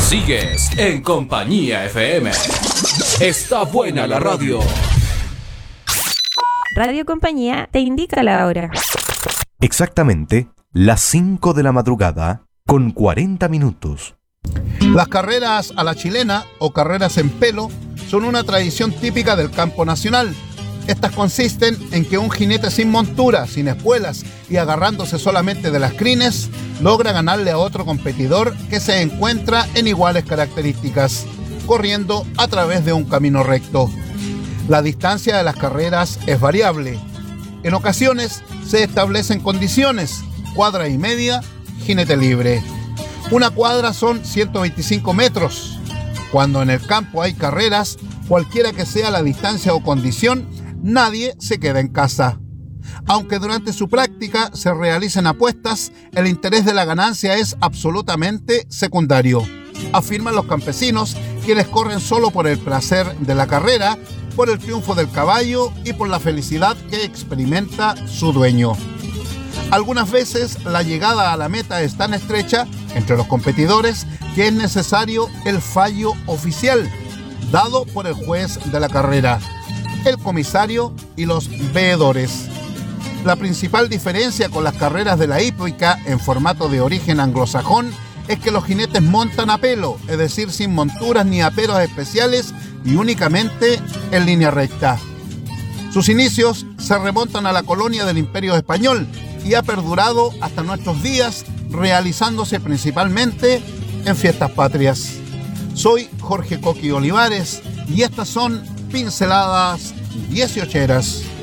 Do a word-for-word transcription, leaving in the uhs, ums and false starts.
Sigues en Compañía F M. Está buena la radio. Radio Compañía te indica la hora. Exactamente las cinco de la madrugada con cuarenta minutos. Las carreras a la chilena o carreras en pelo son una tradición típica del campo nacional. Estas consisten en que un jinete sin montura, sin espuelas y agarrándose solamente de las crines, logra ganarle a otro competidor que se encuentra en iguales características, corriendo a través de un camino recto. La distancia de las carreras es variable. En ocasiones se establecen condiciones: cuadra y media, jinete libre. Una cuadra son ciento veinticinco metros. Cuando en el campo hay carreras, cualquiera que sea la distancia o condición, nadie se queda en casa. Aunque durante su práctica se realicen apuestas, el interés de la ganancia es absolutamente secundario, afirman los campesinos, quienes corren solo por el placer de la carrera, por el triunfo del caballo y por la felicidad que experimenta su dueño. Algunas veces la llegada a la meta es tan estrecha entre los competidores que es necesario el fallo oficial, dado por el juez de la carrera, el comisario y los veedores. La principal diferencia con las carreras de la hípica en formato de origen anglosajón es que los jinetes montan a pelo, es decir, sin monturas ni aperos especiales y únicamente en línea recta. Sus inicios se remontan a la colonia del Imperio Español y ha perdurado hasta nuestros días, realizándose principalmente en fiestas patrias. Soy Jorge Coqui Olivares y estas son Pinceladas dieciocheras.